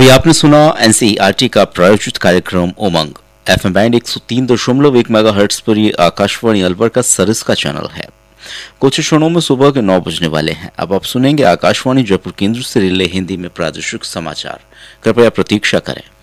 अभी आपने सुना एनसीईआरटी का प्रायोजित कार्यक्रम उमंग। एफएम बैंड 103.1 मेगाहर्ट्ज पर ये आकाशवाणी अलवर का सरिस का चैनल है। कुछ क्षणों में सुबह के 9 बजने वाले हैं। अब आप सुनेंगे आकाशवाणी जयपुर केंद्र से रिले हिंदी में प्रादेशिक समाचार। कृपया प्रतीक्षा करें।